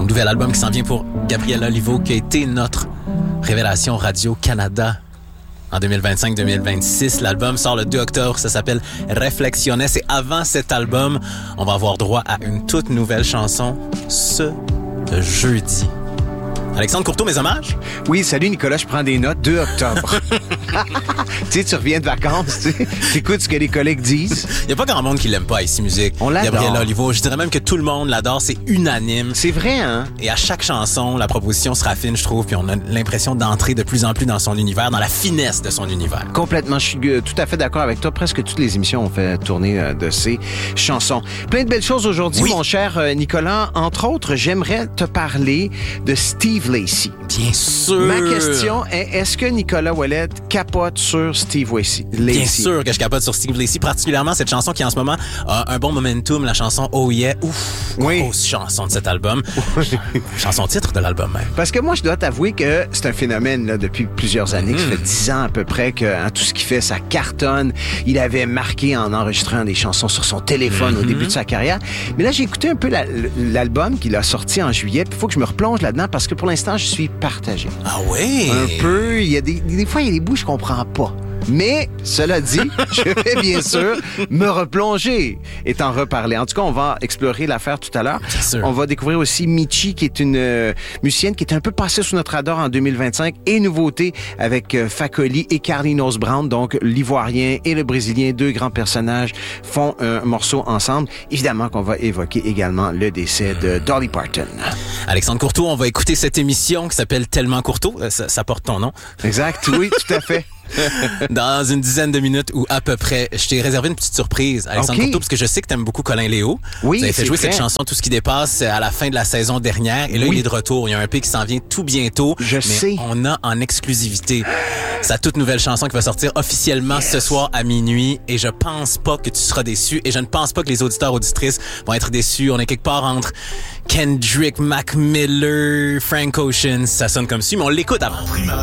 Donc, nouvel album qui s'en vient pour Gabriel Olivo, qui a été notre révélation Radio-Canada en 2025-2026. L'album sort le 2 octobre. Ça s'appelle Reflexiones. Et avant cet album, on va avoir droit à une toute nouvelle chanson ce jeudi. Alexandre Courteau, mes hommages? Oui, salut Nicolas, je prends des notes. 2 octobre. Tu sais, tu reviens de vacances, tu écoutes ce que les collègues disent. Il n'y a pas grand monde qui l'aime pas, Ici Musique. On l'adore. Gabriel Olivo, je dirais même que tout le monde l'adore, c'est unanime. C'est vrai, hein? Et à chaque chanson, la proposition se raffine, je trouve, puis on a l'impression d'entrer de plus en plus dans son univers, dans la finesse de son univers. Complètement, je suis tout à fait d'accord avec toi. Presque toutes les émissions ont fait tourner de ces chansons. Plein de belles choses aujourd'hui, oui. Mon cher Nicolas. Entre autres, j'aimerais te parler de Steve Lacy. Bien sûr! Ma question est, est-ce que Nicolas Ouellet capote sur Steve Lacy? Bien sûr que je capote sur Steve Lacy, particulièrement cette chanson qui en ce moment a un bon momentum, la chanson Oh Yeah. Ouf! Oui. Grosse chanson de cet album. Chanson titre de l'album même. Parce que moi, je dois t'avouer que c'est un phénomène là, depuis plusieurs années, qui fait 10 ans à peu près, que hein, tout ce qu'il fait, ça cartonne. Il avait marqué en enregistrant des chansons sur son téléphone au début de sa carrière. Mais là, j'ai écouté un peu l'album qu'il a sorti en juillet. Il faut que je me replonge là-dedans parce que pour l'instant, je suis partagé. Ah oui? Un peu. Il y a des fois, il y a des bouts que je comprends pas. Mais, cela dit, je vais bien sûr me replonger et t'en reparler. En tout cas, on va explorer l'affaire tout à l'heure. Bien sûr. On va découvrir aussi Michi, qui est une musicienne qui est un peu passée sous notre radar en 2025. Et nouveauté avec Fakoli et Carlinhos Brown, donc l'Ivoirien et le Brésilien, 2 grands personnages, font un morceau ensemble. Évidemment qu'on va évoquer également le décès de Dolly Parton. Alexandre Courteau, on va écouter cette émission qui s'appelle Tellement Courteau. Ça porte ton nom. Exact, oui, tout à fait. Dans une dizaine de minutes ou à peu près, je t'ai réservé une petite surprise, Alexandre Courteau, parce que je sais que t'aimes beaucoup Colin Léo. Oui, vous avez fait jouer vrai. cette chanson Tout ce qui dépasse à la fin de la saison dernière. Et là, il est de retour. Il y a un EP qui s'en vient tout bientôt. Je sais. On a en exclusivité sa toute nouvelle chanson qui va sortir officiellement ce soir à minuit. Et je pense pas que tu seras déçu. Et je ne pense pas que les auditeurs, auditrices vont être déçus. On est quelque part entre Kendrick, Mac Miller, Frank Ocean. Ça sonne comme ça, mais on l'écoute avant.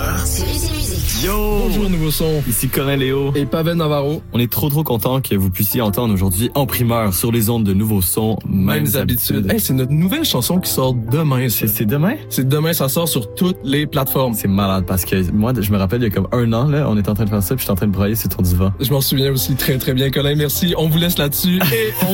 Yo! Bonjour Nouveau Son, ici Corin Léo et Pavel Navarro. On est trop contents que vous puissiez entendre aujourd'hui en primeur sur les ondes de Nouveau Son, mêmes habitudes. Hey, c'est notre nouvelle chanson qui sort demain. C'est demain? C'est demain, ça sort sur toutes les plateformes. C'est malade parce que moi, je me rappelle, il y a comme 1 an, là, on était en train de faire ça puis j'étais en train de brailler sur ton divan. Je m'en souviens aussi très très bien, Colin. Merci. On vous laisse là-dessus et on